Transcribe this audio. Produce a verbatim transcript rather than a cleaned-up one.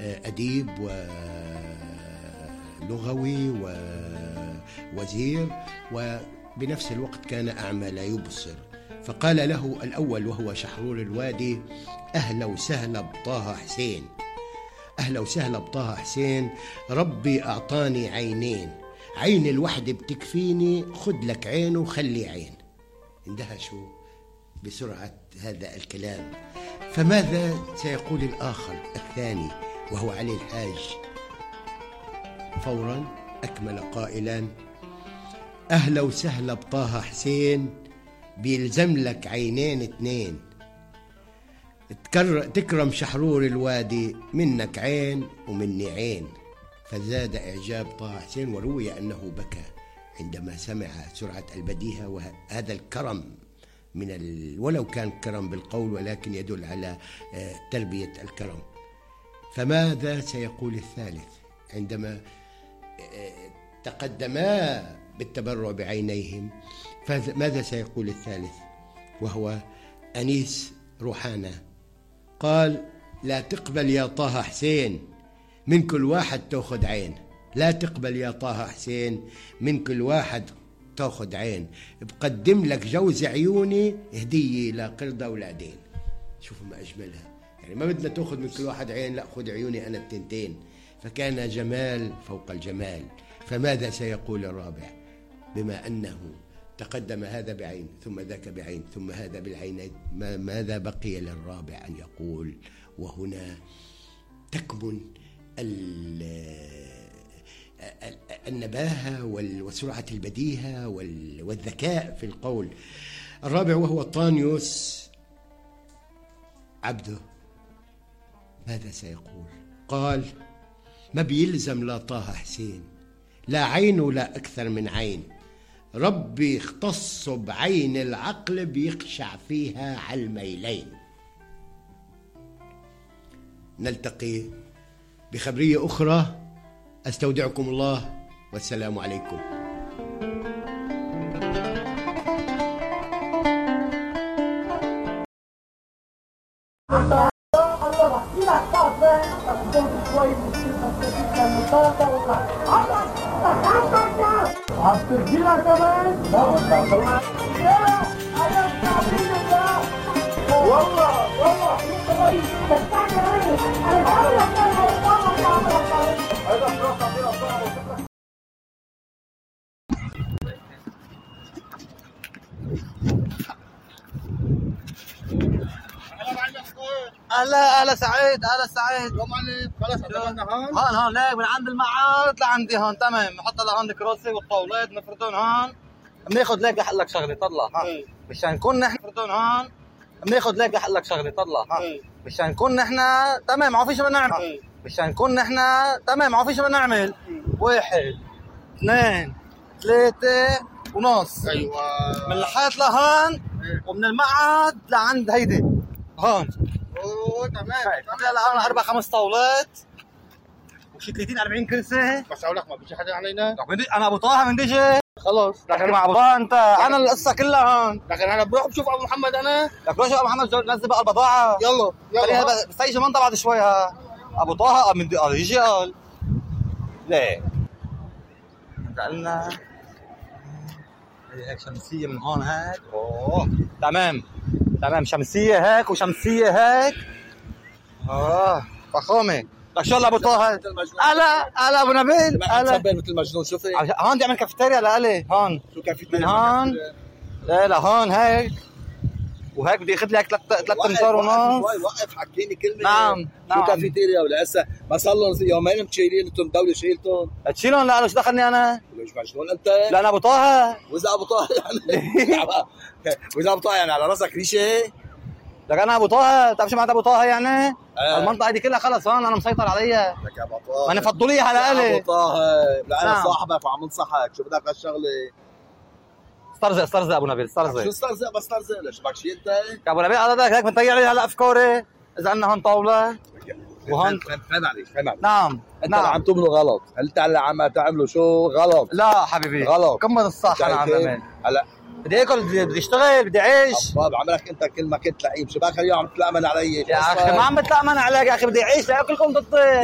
أديب ولغوي ووزير، وبنفس الوقت كان أعمى لا يبصر. فقال له الأول وهو شحرور الوادي: أهلا وسهلا بطه حسين، أهلا وسهلا بطه حسين، ربي أعطاني عينين، عين الوحدة بتكفيني، خد لك عين وخلي عين. اندهشوا بسرعة هذا الكلام. فماذا سيقول الآخر الثاني وهو علي الحاج؟ فورا أكمل قائلا: أهلا وسهلا بطه حسين، بيلزم لك عينين اتنين، تكرم شحرور الوادي، منك عين ومني عين. فزاد إعجاب طه حسين، وروي أنه بكى عندما سمع سرعة البديهة وهذا الكرم من ال... ولو كان كرم بالقول ولكن يدل على تربية الكرم. فماذا سيقول الثالث عندما تقدما بالتبرع بعينيهم؟ فماذا سيقول الثالث وهو أنيس روحانة؟ قال: لا تقبل يا طه حسين، من كل واحد تأخذ عين، لا تقبل يا طه حسين، من كل واحد تأخذ عين، بقدم لك جوز عيوني هدية لقردة ولادين. شوفوا ما أجملها، يعني ما بدنا تأخذ من كل واحد عين، لا خذ عيوني أنا التنتين. فكان جمال فوق الجمال. فماذا سيقول الرابع بما أنه تقدم هذا بعين ثم ذاك بعين ثم هذا بالعينين؟ ماذا بقي للرابع أن يقول؟ وهنا تكمن النباهة وسرعة البديهة والذكاء في القول. الرابع وهو طانيوس عبده، ماذا سيقول؟ قال: ما بيلزم لا طه حسين، لا عين ولا أكثر من عين، ربي اختص بعين العقل بيخشع فيها على الميلين. نلتقي بخبرية أخرى، أستودعكم الله والسلام عليكم. اهلا اهلا سعيد، اهلا سعيد. يوم عليك خلاص عملنا هون هون هون ليك من عند المعاد لعندي هون. تمام، نحط لهون الكراسي والطاولات نفردون هون. بناخذ ليك احل لك شغله طلع ها مشان نكون نحن نفردون هون. بناخذ ليك احل لك شغله طلع ها مشان نكون نحن تمام. ما في شيء بدنا نعمل مشان نكون نحن تمام. ما في شيء بدنا نعمل. واحد اثنين ثلاثة ونص. ايوه، من الحيط لهون ومن المعاد لعند هيدي هون. اوه تمام. هلا انا اربع خمس طاولات وشي ثلاثين أربعين كرسي. بس اقول لك ما بيجي حدا علينا. انا ابو طه من ديجي خلص. لكن مع ابو طه انت انا القصه كلها هون. لكن انا بروح بشوف ابو محمد. انا لك روح شوف ابو محمد نزل بقى البضاعه. يلا يلا بس يجي منطقه بعد شوي. ها ابو طه من دي قال يجي قال ليه انت قلنا هيك شمسيه من هون هيك. اوه تمام تمام، شمسيه هيك وشمسيه هيك. اه فخامه. لك شو ابو طه. هلا هلا ابو نبيل. هلا مثل مجنون. شوفي هون بدي اعمل كافيتيريا لالي هون. شو كافيتيريا؟ من هون لا لهون هيك وهيك بدي اخذ لي هيك ثلاث امتار ونص. وقف حكيني كلمه. نعم نعم. شو كافيتيريا ولا هسه ما صار لهم يومين مشيلين انتم الدوله شيلتهم. تشيلهم؟ لا شو دخلني انا؟ ليش مجنون انت؟ لا انا ابو طه. واذا ابو طه يعني واذا ابو طه يعني على راسك ريشه. لك انا ابو طه. بتعرف شو معناتها ابو طه يعني؟ آه. المنطقه دي كلها خلص هون انا مسيطر عليها. لك يا ابو طه انا فضلوا لي على الي. ابو طه لا انا نعم. صاحبك وعم انصحك. شو بدك هالشغله؟ استرزق استرزق ابو نبيل استرزق. شو استرزق؟ بس استرزق ليش بدك شيء انت؟ يا ابو نبيل هذا هيك بنطيع لي هلا افكاري. اذا عندنا هون طاوله وهون فهم عليك فهم عليك. نعم انت نعم. اللي عم تعمله غلط. انت اللي عم تعمله شو غلط. لا حبيبي غلط. كمل الصح. انا عم بعمل هلا بدي اكل بدي اشتغل بدي اعيش. طب عملك انت كل ما كنت لعيب. شو بك اليوم عم تتلامن علي؟ يا اخي ما عم بتلامن عليك يا اخي. بدي اعيش لاكلكم ضدي.